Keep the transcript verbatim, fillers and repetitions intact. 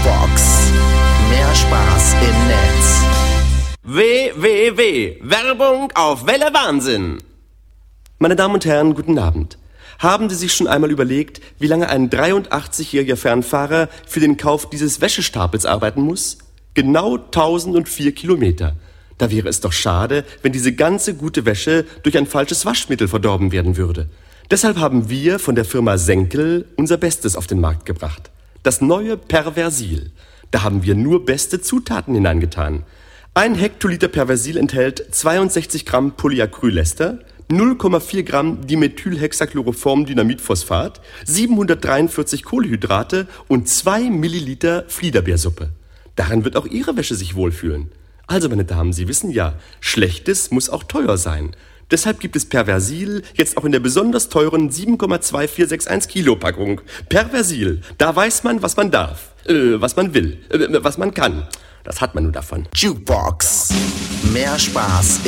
Jukebox. Mehr Spaß im Netz. W W W. Werbung auf Welle Wahnsinn. Meine Damen und Herren, guten Abend. Haben Sie sich schon einmal überlegt, wie lange ein dreiundachtzigjähriger Fernfahrer für den Kauf dieses Wäschestapels arbeiten muss? Genau tausendvier Kilometer. Da wäre es doch schade, wenn diese ganze gute Wäsche durch ein falsches Waschmittel verdorben werden würde. Deshalb haben wir von der Firma Senkel unser Bestes auf den Markt gebracht. Das neue Perversil. Da haben wir nur beste Zutaten hineingetan. Ein Hektoliter Perversil enthält zweiundsechzig Gramm Polyacrylester, null Komma vier Gramm Dimethylhexachloroform-Dynamidphosphat, siebenhundertdreiundvierzig Kohlenhydrate und zwei Milliliter Fliederbeersuppe. Darin wird auch Ihre Wäsche sich wohlfühlen. Also, meine Damen, Sie wissen ja, Schlechtes muss auch teuer sein. Deshalb gibt es Perversil jetzt auch in der besonders teuren sieben Komma zwei vier sechs eins Kilo Packung. Perversil, da weiß man, was man darf, äh, was man will, äh, was man kann. Das hat man nur davon. Jukebox. Mehr Spaß